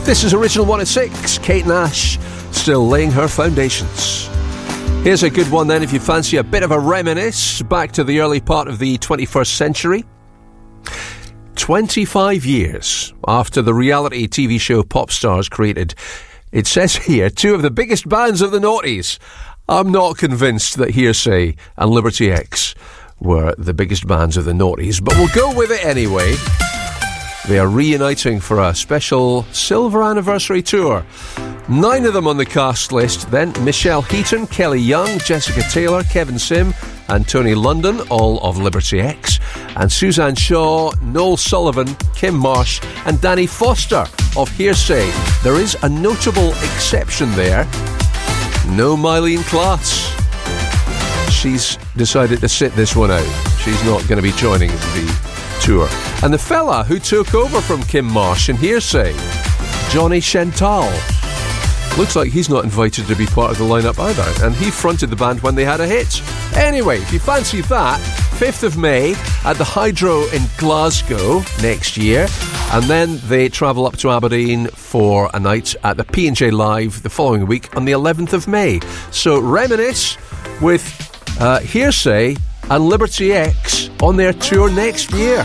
This is Original 106, Kate Nash, still laying her foundations. Here's a good one then if you fancy a bit of a reminisce back to the early part of the 21st century. 25 years after the reality TV show Pop Stars created, it says here, two of the biggest bands of the noughties. I'm not convinced that Hearsay and Liberty X were the biggest bands of the noughties, but we'll go with it anyway. They are reuniting for a special silver anniversary tour. 9 of them on the cast list then: Michelle Heaton, Kelly Young, Jessica Taylor, Kevin Sim and Tony London, all of Liberty X, and Suzanne Shaw, Noel Sullivan, Kim Marsh and Danny Foster of Hearsay. There is a notable exception there. No Mylene Klass. She's decided to sit this one out. She's not going to be joining the tour. And the fella who took over from Kim Marsh in Hearsay, Johnny Chantal, looks like he's not invited to be part of the lineup either, and he fronted the band when they had a hit. Anyway, if you fancy that, 5th of May at the Hydro in Glasgow next year, and then they travel up to Aberdeen for a night at the P&J Live the following week on the 11th of May. So reminisce with Hearsay and Liberty X on their tour next year.